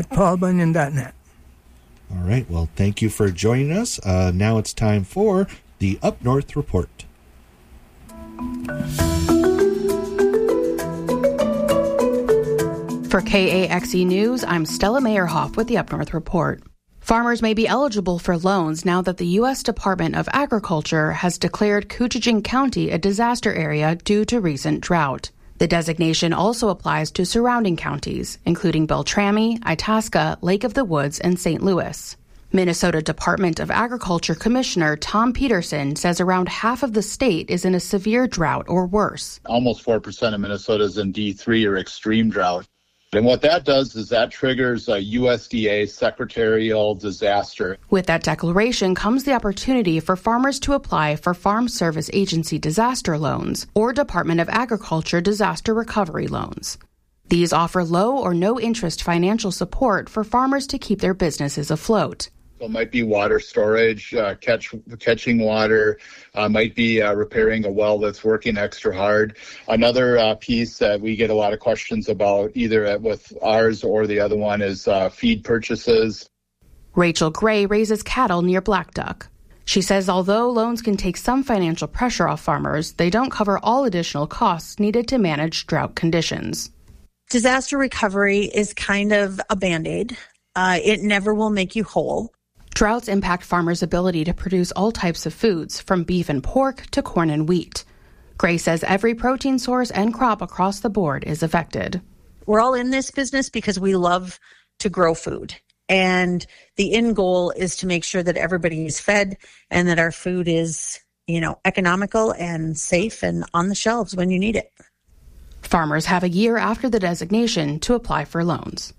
paulbunyan.net. All right. Well, thank you for joining us. Now it's time for the Up North Report. For KAXE News, I'm Stella Meyerhoff with the Up North Report. Farmers may be eligible for loans now that the U.S. Department of Agriculture has declared Coochin County a disaster area due to recent drought. The designation also applies to surrounding counties, including Beltrami, Itasca, Lake of the Woods, and St. Louis. Minnesota Department of Agriculture Commissioner Tom Peterson says around half of the state is in a severe drought or worse. Almost 4% of Minnesota is in D3 or extreme drought. And what that does is that triggers a USDA secretarial disaster. With that declaration comes the opportunity for farmers to apply for Farm Service Agency disaster loans or Department of Agriculture disaster recovery loans. These offer low or no interest financial support for farmers to keep their businesses afloat. So it might be water storage, catching water, might be repairing a well that's working extra hard. Another piece that we get a lot of questions about, either with ours or the other one, is feed purchases. Rachel Gray raises cattle near Black Duck. She says although loans can take some financial pressure off farmers, they don't cover all additional costs needed to manage drought conditions. Disaster recovery is kind of a Band-Aid. It never will make you whole. Droughts impact farmers' ability to produce all types of foods, from beef and pork to corn and wheat. Gray says every protein source and crop across the board is affected. We're all in this business because we love to grow food. And the end goal is to make sure that everybody is fed and that our food is, economical and safe and on the shelves when you need it. Farmers have a year after the designation to apply for loans.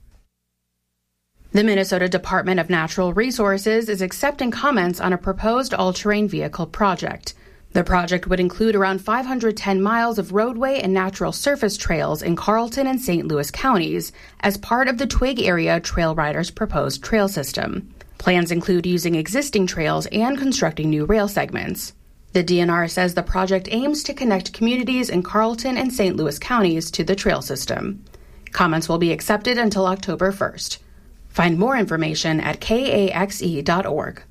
The Minnesota Department of Natural Resources is accepting comments on a proposed all-terrain vehicle project. The project would include around 510 miles of roadway and natural surface trails in Carlton and St. Louis counties as part of the Twig Area Trail Riders' proposed trail system. Plans include using existing trails and constructing new rail segments. The DNR says the project aims to connect communities in Carlton and St. Louis counties to the trail system. Comments will be accepted until October 1st. Find more information at kaxe.org.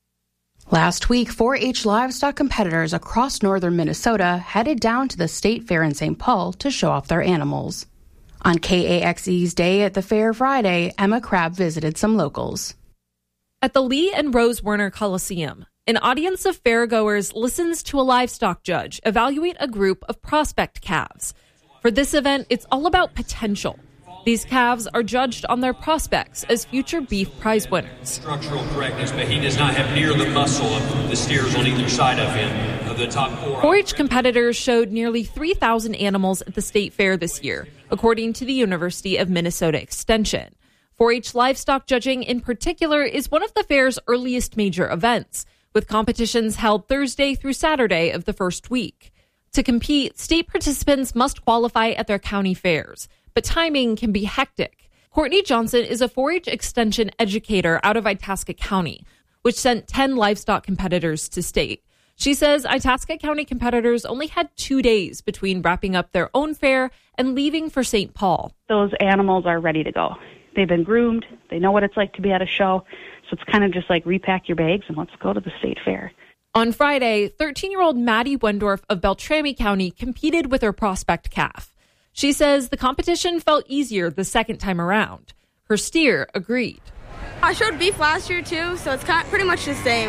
Last week, 4-H livestock competitors across northern Minnesota headed down to the State Fair in St. Paul to show off their animals. On KAXE's Day at the Fair Friday, Emma Crabb visited some locals. At the Lee and Rose Werner Coliseum, an audience of fairgoers listens to a livestock judge evaluate a group of prospect calves. For this event, it's all about potential. These calves are judged on their prospects as future beef prize winners. Structural correctness, but he does not have near the muscle of the steers on either side of him, of the top four. 4-H competitors showed nearly 3,000 animals at the state fair this year, according to the University of Minnesota Extension. 4-H livestock judging in particular is one of the fair's earliest major events, with competitions held Thursday through Saturday of the first week. To compete, state participants must qualify at their county fairs, but timing can be hectic. Courtney Johnson is a 4-H extension educator out of Itasca County, which sent 10 livestock competitors to state. She says Itasca County competitors only had 2 days between wrapping up their own fair and leaving for St. Paul. Those animals are ready to go. They've been groomed. They know what it's like to be at a show. So it's kind of just like repack your bags and let's go to the state fair. On Friday, 13-year-old Maddie Wendorf of Beltrami County competed with her prospect calf. She says the competition felt easier the second time around. Her steer agreed. I showed beef last year, too, so it's pretty much the same.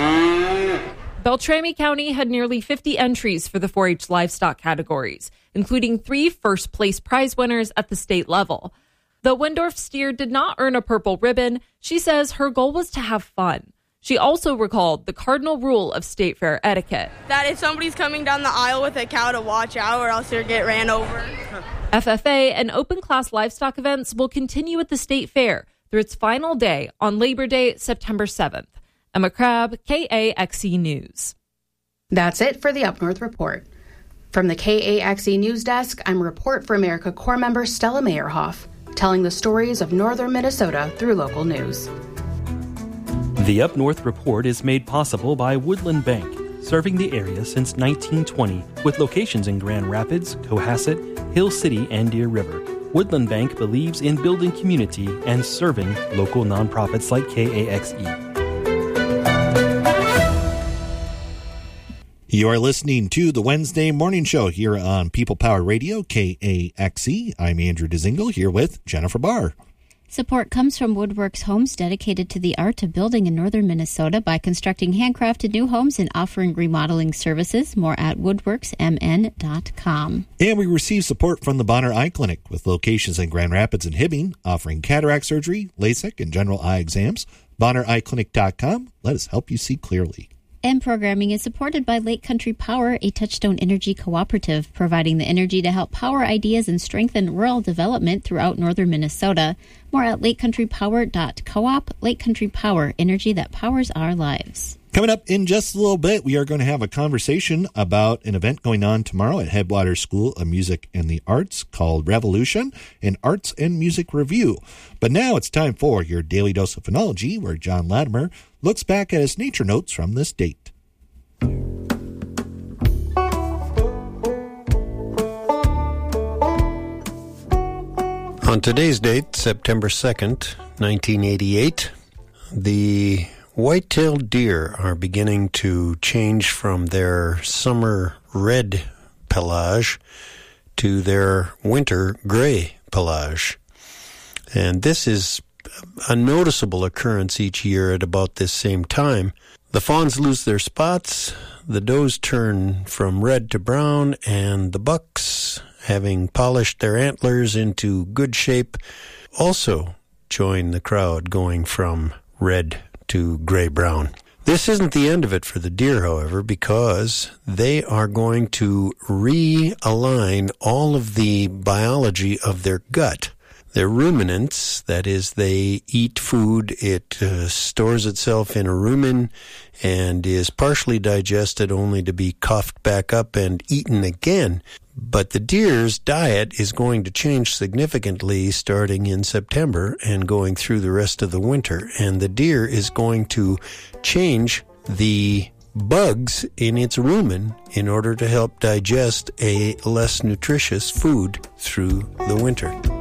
Beltrami County had nearly 50 entries for the 4-H livestock categories, including 3 first-place prize winners at the state level. Though Wendorf steer did not earn a purple ribbon, she says her goal was to have fun. She also recalled the cardinal rule of state fair etiquette. That if somebody's coming down the aisle with a cow to watch out or else they'll get ran over. FFA and open class livestock events will continue at the state fair through its final day on Labor Day, September 7th. Emma Crabb, KAXE News. That's it for the Up North Report. From the KAXE News Desk, I'm Report for America Corps member Stella Meyerhoff, telling the stories of northern Minnesota through local news. The Up North Report is made possible by Woodland Bank, serving the area since 1920 with locations in Grand Rapids, Cohasset, Hill City, and Deer River. Woodland Bank believes in building community and serving local nonprofits like KAXE. You are listening to the Wednesday Morning Show here on People Power Radio, KAXE. I'm Andrew Dzingel here with Jennifer Barr. Support comes from Woodworks Homes, dedicated to the art of building in northern Minnesota by constructing handcrafted new homes and offering remodeling services. More at woodworksmn.com. And we receive support from the Bonner Eye Clinic, with locations in Grand Rapids and Hibbing, offering cataract surgery, LASIK, and general eye exams. BonnerEyeClinic.com. Let us help you see clearly. And programming is supported by Lake Country Power, a Touchstone Energy cooperative, providing the energy to help power ideas and strengthen rural development throughout northern Minnesota. More at lakecountrypower.coop. Lake Country Power, energy that powers our lives. Coming up in just a little bit, we are going to have a conversation about an event going on tomorrow at Headwaters School of Music and the Arts called Revolution, an Arts and Music Review. But now it's time for your Daily Dose of Phenology, where John Latimer looks back at his nature notes from this date. On today's date, September 2nd, 1988, the white-tailed deer are beginning to change from their summer red pelage to their winter gray pelage. And this is a noticeable occurrence each year at about this same time. The fawns lose their spots, the does turn from red to brown, and the bucks, having polished their antlers into good shape, also join the crowd going from red to gray-brown. This isn't the end of it for the deer, however, because they are going to realign all of the biology of their gut. They're ruminants, that is, they eat food, it stores itself in a rumen and is partially digested only to be coughed back up and eaten again. But the deer's diet is going to change significantly starting in September and going through the rest of the winter. And the deer is going to change the bugs in its rumen in order to help digest a less nutritious food through the winter.